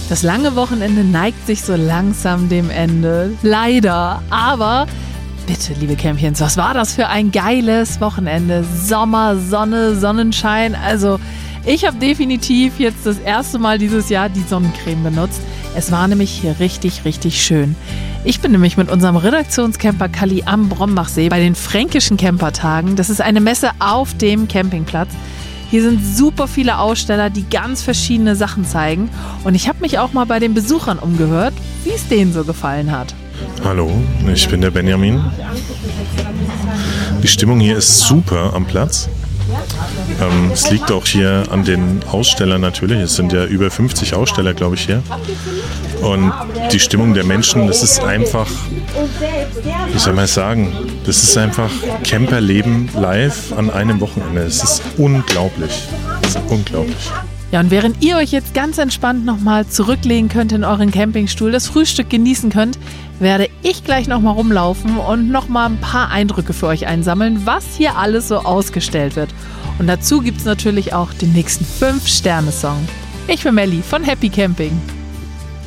Das lange Wochenende neigt sich so langsam dem Ende. Leider. Aber bitte, liebe Campchens, was war das für ein geiles Wochenende? Sommer, Sonne, Sonnenschein. Also ich habe definitiv jetzt das erste Mal dieses Jahr die Sonnencreme benutzt. Es war nämlich hier richtig, richtig schön. Ich bin nämlich mit unserem Redaktionscamper Kalli am Brombachsee bei den Fränkischen Campertagen. Das ist eine Messe auf dem Campingplatz. Hier sind super viele Aussteller, die ganz verschiedene Sachen zeigen. Und ich habe mich auch mal bei den Besuchern umgehört, wie es denen so gefallen hat. Hallo, ich bin der Benjamin. Die Stimmung hier ist super am Platz. Es liegt auch hier an den Ausstellern natürlich. Es sind ja über 50 Aussteller, glaube ich, hier. Und die Stimmung der Menschen, das ist einfach, wie soll man es sagen, das ist einfach Camperleben live an einem Wochenende. Es ist unglaublich. Es ist unglaublich. Ja, und während ihr euch jetzt ganz entspannt nochmal zurücklegen könnt in euren Campingstuhl, das Frühstück genießen könnt, werde ich gleich nochmal rumlaufen und nochmal ein paar Eindrücke für euch einsammeln, was hier alles so ausgestellt wird. Und dazu gibt es natürlich auch den nächsten 5-Sterne-Song. Ich bin Melli von Happy Camping.